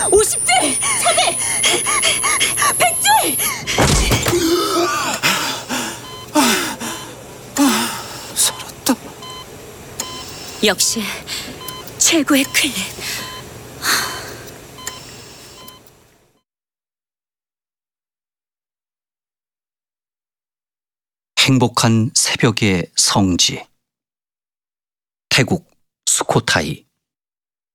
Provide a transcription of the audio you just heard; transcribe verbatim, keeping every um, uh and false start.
오십 줄! 차지! 백 줄! 살았다. 역시 최고의 클립. 행복한 새벽의 성지 태국 수코타이.